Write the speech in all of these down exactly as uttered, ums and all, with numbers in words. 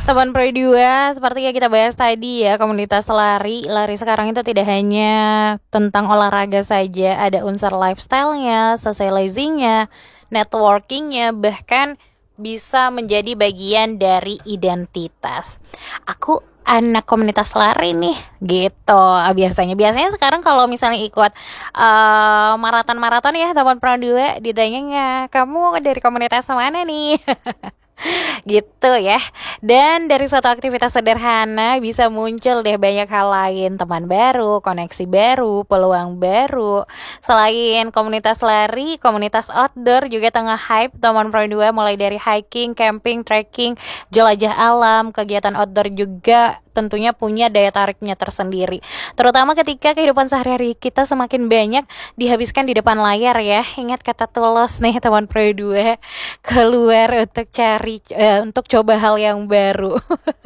Teman Pro dua, seperti yang kita bahas tadi ya, komunitas lari. Lari sekarang itu tidak hanya tentang olahraga saja, ada unsur lifestyle-nya, socializing-nya, networking-nya, bahkan bisa menjadi bagian dari identitas. Aku anak komunitas lari nih, gitu. Biasanya, biasanya sekarang kalau misalnya ikut uh, maraton-maraton ya, teman Pro dua, ditanya kamu dari komunitas mana nih? Gitu ya. Dan dari suatu aktivitas sederhana bisa muncul deh banyak hal lain, teman baru, koneksi baru, peluang baru. Selain komunitas lari, komunitas outdoor juga tengah hype teman Pro dua, mulai dari hiking, camping, trekking, jelajah alam. Kegiatan outdoor juga tentunya punya daya tariknya tersendiri, terutama ketika kehidupan sehari-hari kita semakin banyak dihabiskan di depan layar ya. Ingat kata Tulus nih teman Pro dua, keluar untuk cari uh, untuk coba hal yang baru.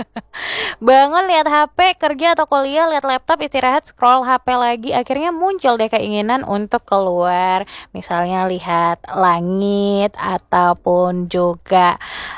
Bangun lihat H P, kerja atau kuliah lihat laptop, istirahat scroll H P lagi, akhirnya muncul deh keinginan untuk keluar, misalnya lihat langit ataupun juga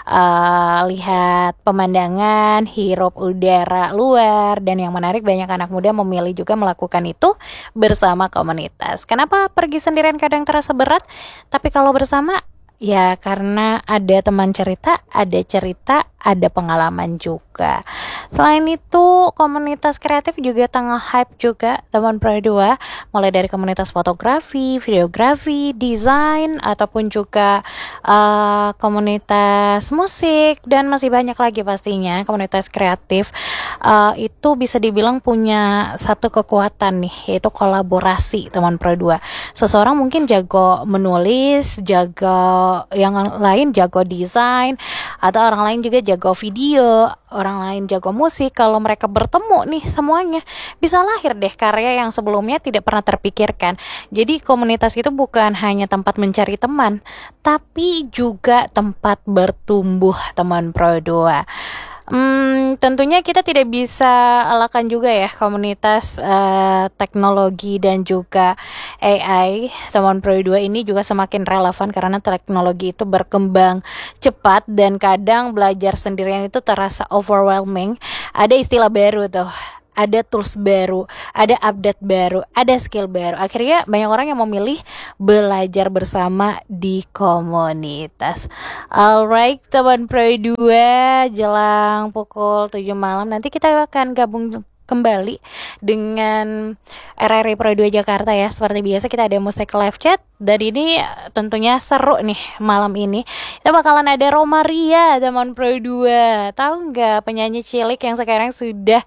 uh, lihat pemandangan, hirup udara luar. Dan yang menarik, banyak anak muda memilih juga melakukan itu bersama komunitas. Kenapa pergi sendirian kadang terasa berat, tapi kalau bersama ya karena ada teman cerita, ada cerita, ada pengalaman juga. Selain itu, komunitas kreatif juga tengah hype juga teman Pro dua, mulai dari komunitas fotografi, videografi, desain, ataupun juga uh, komunitas musik, dan masih banyak lagi pastinya. Komunitas kreatif uh, itu bisa dibilang punya satu kekuatan nih, yaitu kolaborasi teman Pro dua. Seseorang mungkin jago menulis, jago yang lain jago desain, atau orang lain juga jago video, orang lain jago musik. Kalau mereka bertemu nih semuanya, bisa lahir deh karya yang sebelumnya tidak pernah terpikirkan. Jadi komunitas itu bukan hanya tempat mencari teman, tapi juga tempat bertumbuh teman Pro dua. Hmm, tentunya kita tidak bisa elakkan juga ya komunitas uh, teknologi dan juga A I. Teman Pro dua ini juga semakin relevan karena teknologi itu berkembang cepat dan kadang belajar sendirian itu terasa overwhelming. Ada istilah baru tuh, ada tools baru, ada update baru, ada skill baru. Akhirnya banyak orang yang memilih belajar bersama di komunitas. Alright, teman Pro dua, jelang pukul tujuh malam nanti kita akan gabung kembali dengan R R I Pro dua Jakarta ya. Seperti biasa kita ada musik live chat, dan ini tentunya seru nih malam ini. Kita bakalan ada Romaria teman Pro dua. Tahu nggak, penyanyi cilik yang sekarang sudah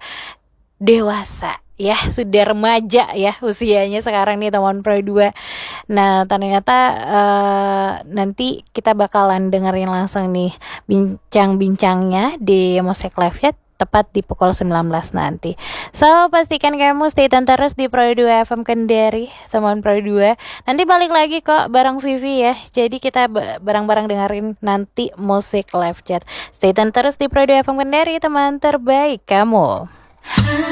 dewasa ya, sudah remaja ya usianya sekarang nih teman Pro dua. Nah ternyata uh, nanti kita bakalan dengerin langsung nih bincang-bincangnya di musik live chat tepat di pukul sembilan belas nanti. So pastikan kamu stay tune terus di Pro dua F M Kendari teman Pro dua. Nanti balik lagi kok bareng Vivi ya. Jadi kita bareng-bareng dengerin nanti musik live chat. Stay tune terus di Pro dua F M Kendari, teman terbaik kamu.